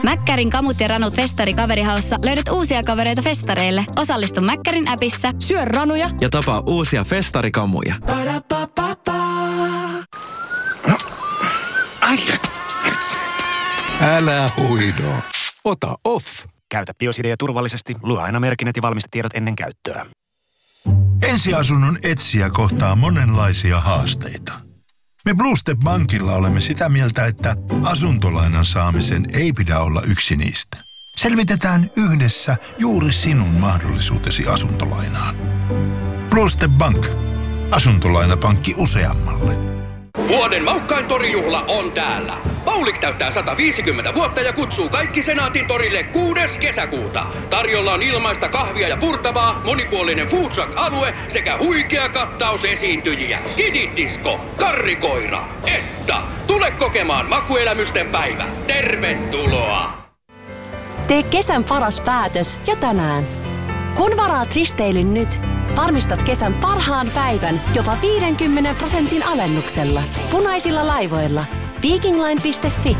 Mäkkärin kamut ja ranut festari kaverihaussa löydät uusia kavereita festareille. Osallistu Mäkkärin appissa. Syö ranuja ja tapaa uusia festarikamuja. Älä huido. Ota off. Käytä Biosidea turvallisesti. Lue aina merkinnät ja valmistetiedot ennen käyttöä. Ensiasunnon etsijä kohtaa monenlaisia haasteita. Me Blue Step Bankilla olemme sitä mieltä, että asuntolainan saamisen ei pidä olla yksi niistä. Selvitetään yhdessä juuri sinun mahdollisuutesi asuntolainaan. Blue Step Bank. Asuntolainapankki useammalle. Vuoden maukkain torijuhla on täällä. Paulik täyttää 150 vuotta ja kutsuu kaikki Senaatin torille 6. kesäkuuta. Tarjolla on ilmaista kahvia ja purtavaa, monipuolinen food truck-alue sekä huikea kattaus esiintyjiä. Skididisco, karrikoira, Edda. Tule kokemaan makuelämysten päivä. Tervetuloa! Tee kesän paras päätös jo tänään. Kun varaat risteilyn nyt, varmistat kesän parhaan päivän jopa 50% alennuksella. Punaisilla laivoilla. Vikingline.fi